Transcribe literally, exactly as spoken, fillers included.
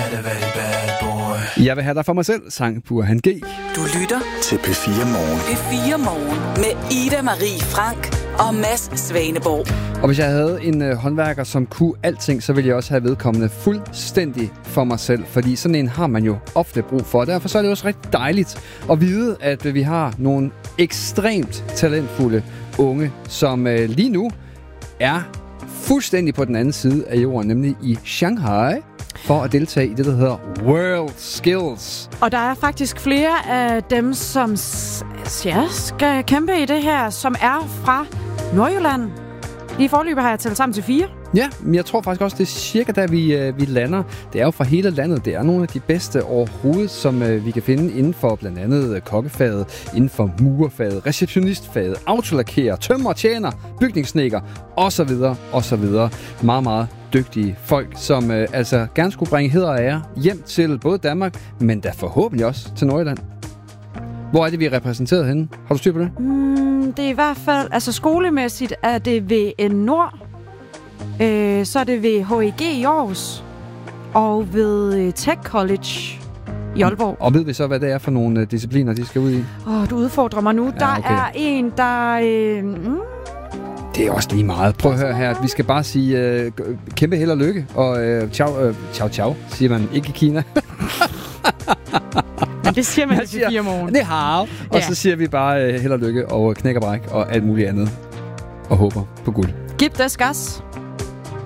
Very, very bad boy. Jeg vil have dig for mig selv, sang Burhan G. Du lytter til P fire Morgen. P fire Morgen med Ida Marie Frank og Mads Svaneborg. Og hvis jeg havde en øh, håndværker, som kunne alting, så ville jeg også have vedkommende fuldstændig for mig selv. Fordi sådan en har man jo ofte brug for. Derfor så er det også rigtig dejligt at vide, at øh, vi har nogle ekstremt talentfulde unge, som øh, lige nu er fuldstændig på den anden side af jorden, nemlig i Shanghai, for at deltage i det, der hedder World Skills. Og der er faktisk flere af dem, som ja, skal kæmpe i det her, som er fra Nordjylland. I forløbet har jeg talt sammen til fire. Ja, men jeg tror faktisk også, det er cirka der, vi, øh, vi lander. Det er jo fra hele landet. Det er nogle af de bedste overhovedet, som øh, vi kan finde inden for blandt andet øh, kokkefaget, inden for murerfaget, receptionistfaget, autolakerer, tømrer, tjener, bygningssnedker osv. osv. Meget, meget dygtige folk, som øh, altså gerne skulle bringe heder og ære hjem til både Danmark, men da forhåbentlig også til Nordjylland. Hvor er det, vi er repræsenteret henne? Har du styr på det? Mm, det er i hvert fald, altså skolemæssigt er det ved N Nord, øh, så er det ved H E G i Aarhus, og ved Tech College i Aalborg. Og ved vi så, hvad det er for nogle uh, discipliner, de skal ud i? Åh, oh, du udfordrer mig nu. Ja, der okay. er en, der... Øh, mm. Det er også lige meget. Prøv at høre her. Vi skal bare sige uh, kæmpe held og lykke, og uh, ciao, uh, ciao, ciao, siger man ikke i Kina. Men det siger man til fire morgen. Det har. Og ja. Så siger vi bare uh, held og lykke og knæk og bræk og alt muligt andet. Og håber på guld. Gib det gas.